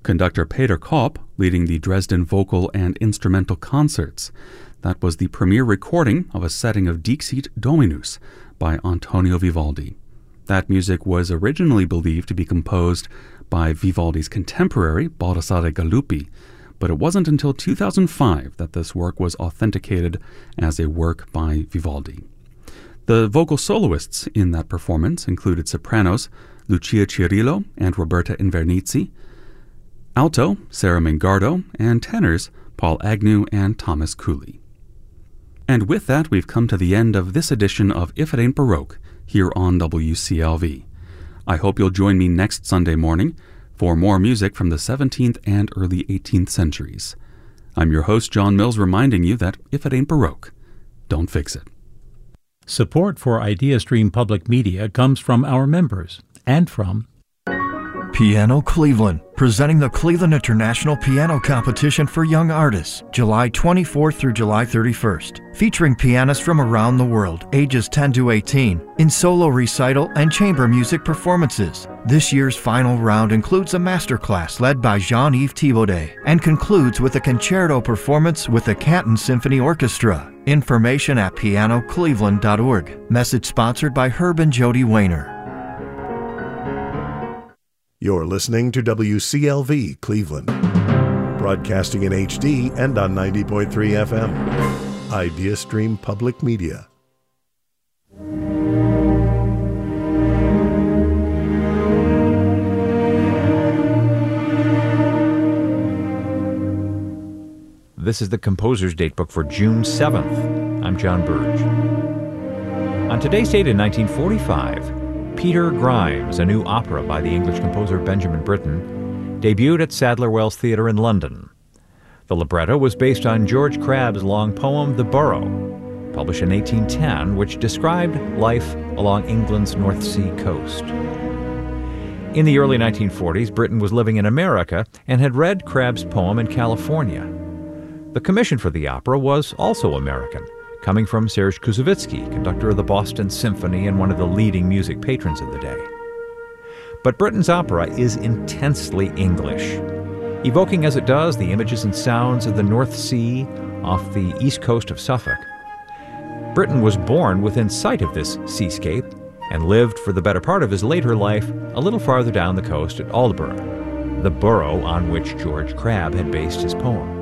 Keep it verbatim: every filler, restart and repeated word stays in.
Conductor Peter Kopp leading the Dresden Vocal and Instrumental Concerts. That was the premiere recording of a setting of Dixit Dominus by Antonio Vivaldi. That music was originally believed to be composed by Vivaldi's contemporary Baldassare Galuppi, but it wasn't until two thousand five that this work was authenticated as a work by Vivaldi. The vocal soloists in that performance included sopranos Lucia Cirillo and Roberta Invernizzi, alto Sarah Mingardo, and tenors Paul Agnew and Thomas Cooley. And with that, we've come to the end of this edition of If It Ain't Baroque here on W C L V. I hope you'll join me next Sunday morning for more music from the seventeenth and early eighteenth centuries. I'm your host, John Mills, reminding you that if it ain't Baroque, don't fix it. Support for IdeaStream Public Media comes from our members and from Piano Cleveland, presenting the Cleveland International Piano Competition for Young Artists, July twenty-fourth through July thirty-first, featuring pianists from around the world, ages ten to eighteen, in solo recital and chamber music performances. This year's final round includes a masterclass led by Jean-Yves Thibaudet and concludes with a concerto performance with the Canton Symphony Orchestra. Information at piano cleveland dot org. Message sponsored by Herb and Jody Wayner. You're listening to W C L V Cleveland, broadcasting in H D and on ninety point three F M. IdeaStream Public Media. This is the Composer's Datebook for June seventh. I'm John Burge. On today's date in nineteen forty-five, Peter Grimes, a new opera by the English composer Benjamin Britten, debuted at Sadler Wells Theatre in London. The libretto was based on George Crabbe's long poem, The Borough, published in eighteen ten, which described life along England's North Sea coast. In the early nineteen forties, Britten was living in America and had read Crabbe's poem in California. The commission for the opera was also American, coming from Serge Koussevitzky, conductor of the Boston Symphony and one of the leading music patrons of the day. But Britten's opera is intensely English, evoking as it does the images and sounds of the North Sea off the east coast of Suffolk. Britten was born within sight of this seascape and lived for the better part of his later life a little farther down the coast at Aldborough, the borough on which George Crabbe had based his poem.